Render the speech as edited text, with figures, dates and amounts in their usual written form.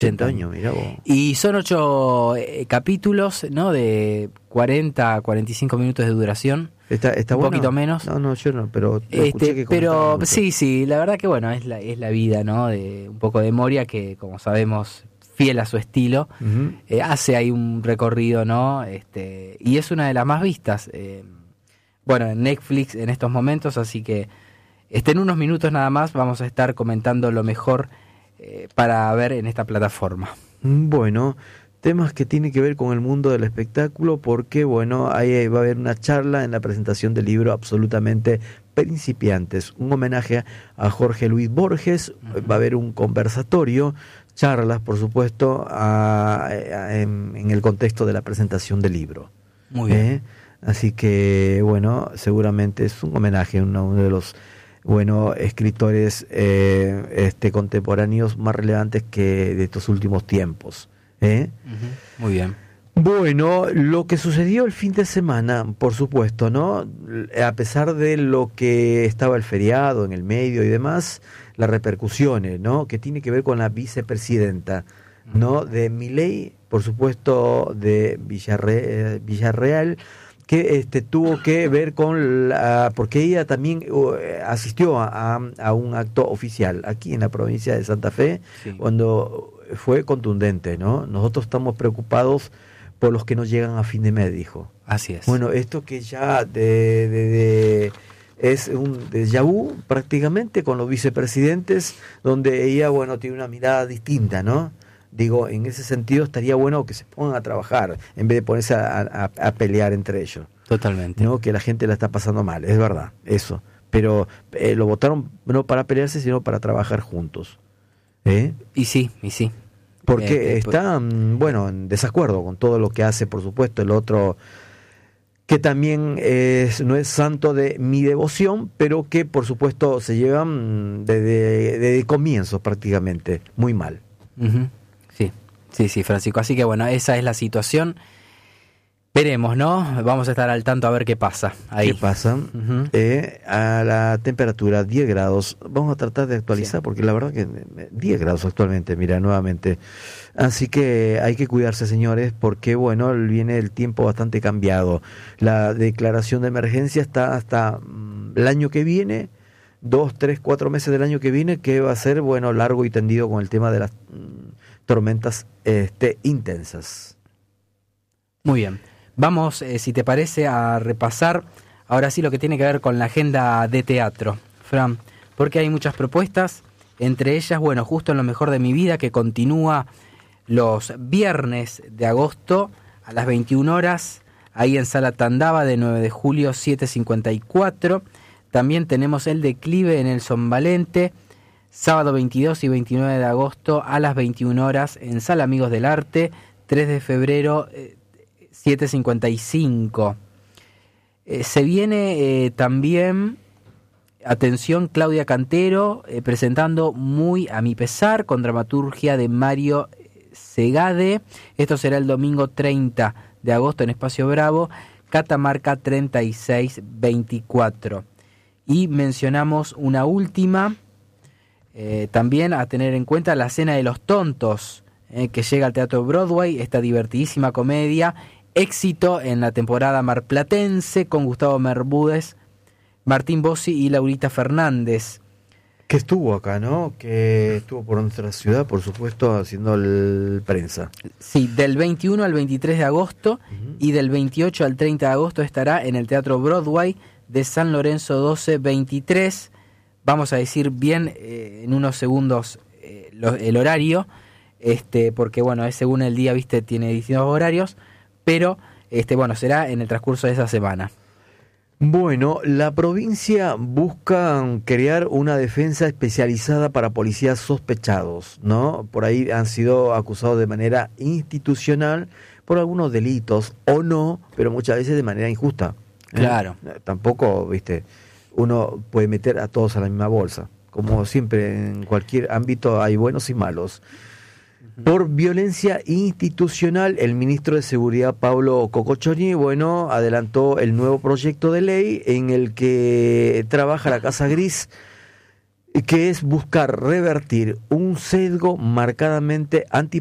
80 años, mirá vos. Y son 8 capítulos, ¿no? De 40 a 45 minutos de duración. ¿Está un bueno? poquito menos. No, yo no, pero escuché que pero mucho. sí, la verdad que bueno, es la vida, ¿no? De un poco de Moria, que como sabemos, fiel a su estilo, hace ahí un recorrido, ¿no? Y es una de las más vistas, bueno, en Netflix en estos momentos, así que en unos minutos nada más vamos a estar comentando lo mejor para ver en esta plataforma. Bueno, temas que tienen que ver con el mundo del espectáculo, porque bueno, ahí va a haber una charla en la presentación del libro Absolutamente Principiantes, un homenaje a Jorge Luis Borges. Va a haber un conversatorio, charlas por supuesto, en el contexto de la presentación del libro. Muy bien. Así que bueno, seguramente es un homenaje a uno de los escritores contemporáneos más relevantes que de estos últimos tiempos. Muy bien. Bueno, lo que sucedió el fin de semana, por supuesto, ¿no? A pesar de lo que estaba el feriado en el medio y demás, las repercusiones, ¿no? Que tiene que ver con la vicepresidenta, ¿no? De Milei, por supuesto, de Villarreal, que tuvo que ver con porque ella también asistió a un acto oficial aquí en la provincia de Santa Fe, cuando fue contundente, ¿no? Nosotros estamos preocupados por los que no llegan a fin de mes, dijo. Así es. Bueno, esto que ya es un déjà vu prácticamente con los vicepresidentes, donde ella, bueno, tiene una mirada distinta, ¿no? Digo, en ese sentido estaría bueno que se pongan a trabajar en vez de ponerse a pelear entre ellos. Totalmente. No, que la gente la está pasando mal, es verdad, eso. Pero lo votaron no para pelearse, sino para trabajar juntos. Y sí. Porque están, bueno, en desacuerdo con todo lo que hace, por supuesto, el otro, que también no es santo de mi devoción, pero que, por supuesto, se llevan desde comienzos prácticamente muy mal. Sí, Francisco. Así que, bueno, esa es la situación. Veremos, ¿no? Vamos a estar al tanto a ver qué pasa ahí. ¿Qué pasa? A la temperatura 10 grados. Vamos a tratar de actualizar, porque la verdad que 10 grados actualmente, mira, nuevamente. Así que hay que cuidarse, señores, porque, bueno, viene el tiempo bastante cambiado. La declaración de emergencia está hasta el año que viene, 2, 3, 4 meses del año que viene, que va a ser, bueno, largo y tendido con el tema de las tormentas intensas. Muy bien. Vamos, si te parece, a repasar ahora sí lo que tiene que ver con la agenda de teatro, Fran, porque hay muchas propuestas, entre ellas, bueno, Justo en lo mejor de mi vida, que continúa los viernes de agosto a las 21 horas, ahí en Sala Tandava, de 9 de julio, 7:54. También tenemos El Declive en el Somvalente, sábado 22 y 29 de agosto a las 21 horas en Sala Amigos del Arte, 3 de febrero, 7:55. Se viene también, atención, Claudia Cantero, presentando Muy a mi pesar, con dramaturgia de Mario Segade. Esto será el domingo 30 de agosto en Espacio Bravo, Catamarca 3624. Y mencionamos una última, también a tener en cuenta, La Cena de los Tontos, que llega al Teatro Broadway, esta divertidísima comedia, éxito en la temporada marplatense, con Gustavo Merbúdez, Martín Bossi y Laurita Fernández. Que estuvo acá, ¿no? Que estuvo por nuestra ciudad, por supuesto, haciendo prensa. Sí, del 21 al 23 de agosto y del 28 al 30 de agosto estará en el Teatro Broadway de San Lorenzo 1223. Vamos a decir bien en unos segundos el horario, porque bueno, es según el día, viste, tiene distintos horarios, pero bueno, será en el transcurso de esa semana. Bueno, la provincia busca crear una defensa especializada para policías sospechados, ¿no? Por ahí han sido acusados de manera institucional por algunos delitos, o no, pero muchas veces de manera injusta. Claro. Tampoco, viste, uno puede meter a todos a la misma bolsa. Como siempre, en cualquier ámbito hay buenos y malos. Por violencia institucional, el ministro de Seguridad, Pablo Cocochoni, bueno, adelantó el nuevo proyecto de ley en el que trabaja la Casa Gris, que es buscar revertir un sesgo marcadamente